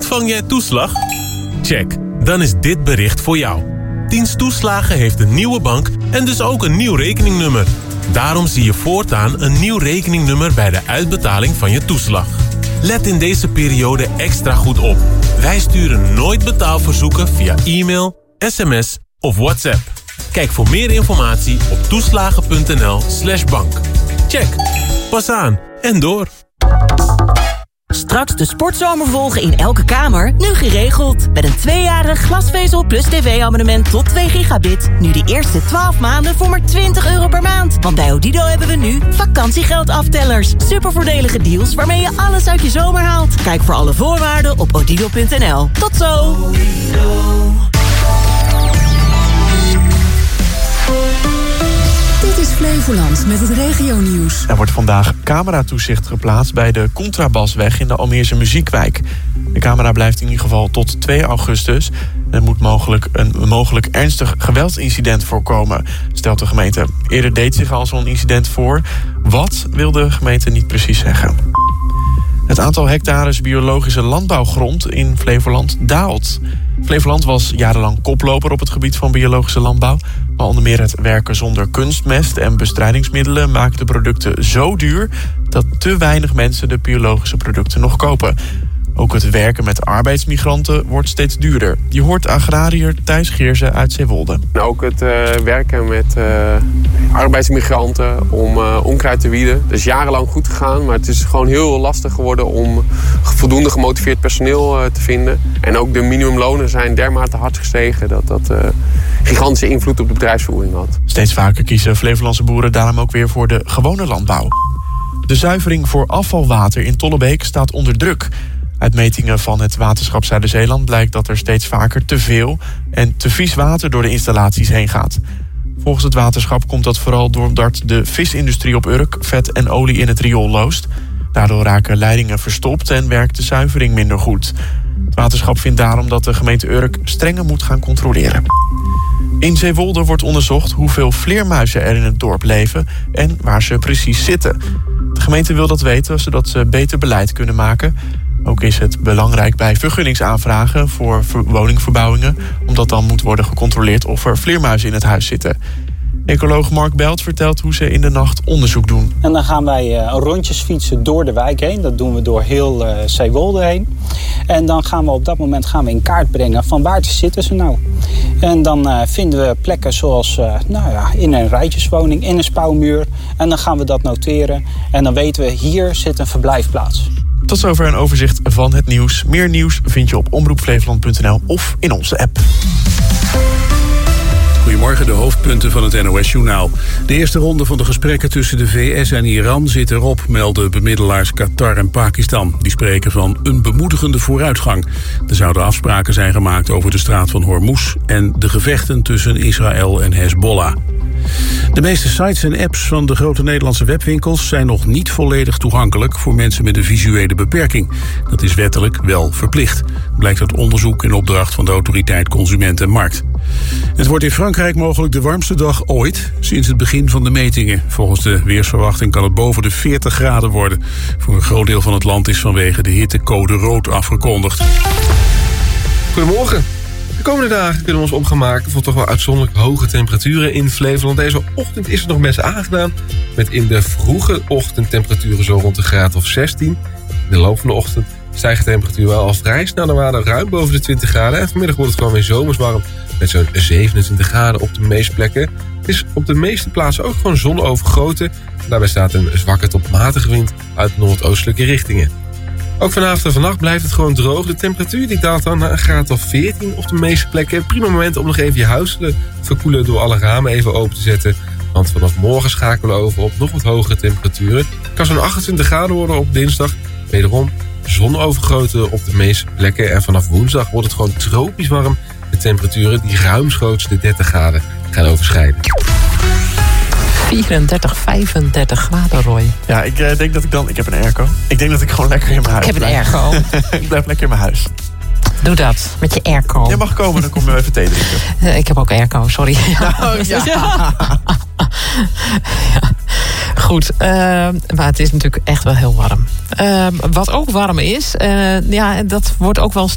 Ontvang jij toeslag? Check, dan is dit bericht voor jou. Dienst Toeslagen heeft een nieuwe bank en dus ook een nieuw rekeningnummer. Daarom zie je voortaan een nieuw rekeningnummer bij de uitbetaling van je toeslag. Let in deze periode extra goed op. Wij sturen nooit betaalverzoeken via e-mail, sms of WhatsApp. Kijk voor meer informatie op toeslagen.nl/bank. Check, pas aan en door. Straks de sportzomer volgen in elke kamer, nu geregeld. Met een 2-jarig glasvezel plus tv-abonnement tot 2 gigabit. Nu de eerste 12 maanden voor maar €20 per maand. Want bij Odido hebben we nu vakantiegeldaftelers. Supervoordelige deals waarmee je alles uit je zomer haalt. Kijk voor alle voorwaarden op odido.nl. Tot zo! Dit is Flevoland met het regionieuws. Er wordt vandaag cameratoezicht geplaatst bij de Contrabasweg in de Almeerse Muziekwijk. De camera blijft in ieder geval tot 2 augustus. Er moet een mogelijk ernstig geweldsincident voorkomen, stelt de gemeente. Eerder deed zich al zo'n incident voor. Wat wil de gemeente niet precies zeggen. Het aantal hectares biologische landbouwgrond in Flevoland daalt. Flevoland was jarenlang koploper op het gebied van biologische landbouw. Maar onder meer het werken zonder kunstmest en bestrijdingsmiddelen maakt de producten zo duur dat te weinig mensen de biologische producten nog kopen. Ook het werken met arbeidsmigranten wordt steeds duurder. Je hoort agrariër Thijs Geerze uit Zeewolde. Ook het werken met arbeidsmigranten om onkruid te wieden. Dat is jarenlang goed gegaan, maar het is gewoon heel lastig geworden om voldoende gemotiveerd personeel te vinden. En ook de minimumlonen zijn dermate hard gestegen dat dat gigantische invloed op de bedrijfsvoering had. Steeds vaker kiezen Flevolandse boeren daarom ook weer voor de gewone landbouw. De zuivering voor afvalwater in Tollebeek staat onder druk. Uit metingen van het waterschap Zuider-Zeeland blijkt dat er steeds vaker te veel en te vies water door de installaties heen gaat. Volgens het waterschap komt dat vooral doordat de visindustrie op Urk vet en olie in het riool loost. Daardoor raken leidingen verstopt en werkt de zuivering minder goed. Het waterschap vindt daarom dat de gemeente Urk strenger moet gaan controleren. In Zeewolde wordt onderzocht hoeveel vleermuizen er in het dorp leven en waar ze precies zitten. De gemeente wil dat weten, zodat ze beter beleid kunnen maken. Ook is het belangrijk bij vergunningsaanvragen voor woningverbouwingen, omdat dan moet worden gecontroleerd of er vleermuizen in het huis zitten. Ecoloog Mark Belt vertelt hoe ze in de nacht onderzoek doen. En dan gaan wij rondjes fietsen door de wijk heen. Dat doen we door heel Zeewolde heen. En dan gaan we op dat moment in kaart brengen van waar zitten ze nou. En dan vinden we plekken zoals in een rijtjeswoning, in een spouwmuur. En dan gaan we dat noteren. En dan weten we, hier zit een verblijfplaats. Tot zover een overzicht van het nieuws. Meer nieuws vind je op omroepflevoland.nl of in onze app. Goedemorgen, de hoofdpunten van het NOS-journaal. De eerste ronde van de gesprekken tussen de VS en Iran zit erop, melden bemiddelaars Qatar en Pakistan. Die spreken van een bemoedigende vooruitgang. Er zouden afspraken zijn gemaakt over de straat van Hormuz en de gevechten tussen Israël en Hezbollah. De meeste sites en apps van de grote Nederlandse webwinkels zijn nog niet volledig toegankelijk voor mensen met een visuele beperking. Dat is wettelijk wel verplicht, blijkt uit onderzoek in opdracht van de Autoriteit Consument en Markt. Het wordt in Frankrijk mogelijk de warmste dag ooit sinds het begin van de metingen. Volgens de weersverwachting kan het boven de 40 graden worden. Voor een groot deel van het land is vanwege de hitte code rood afgekondigd. Goedemorgen. De komende dagen kunnen we ons op gaan maken voor toch wel uitzonderlijk hoge temperaturen in Flevoland. Deze ochtend is het nog best aangenaam, met in de vroege ochtend temperaturen zo rond de graad of 16. In de loop van de ochtend stijgt de temperatuur wel al vrij snel naar waarde ruim boven de 20 graden. En vanmiddag wordt het gewoon weer zomers warm met zo'n 27 graden op de meeste plekken. Het is op de meeste plaatsen ook gewoon zonovergoten. Daarbij staat een zwakke tot matige wind uit noordoostelijke richtingen. Ook vanavond en vannacht blijft het gewoon droog. De temperatuur die daalt dan naar een graad of 14 op de meeste plekken. Prima moment om nog even je huis te verkoelen door alle ramen even open te zetten. Want vanaf morgen schakelen we over op nog wat hogere temperaturen. Het kan zo'n 28 graden worden op dinsdag. Wederom zonovergoten op de meeste plekken. En vanaf woensdag wordt het gewoon tropisch warm. De temperaturen die ruimschoots de 30 graden gaan overschrijden. 34, 35 graden, Roy. Ja, ik denk dat ik heb een airco. Ik denk dat ik gewoon lekker in mijn huis Ik heb een airco. Ik blijf lekker in mijn huis. Doe dat, met je airco. Jij mag komen, dan kom je even thee drinken. Ik heb ook airco, sorry. Nou, ja. Ja. Goed, maar het is natuurlijk echt wel heel warm. Wat ook warm is, dat wordt ook wel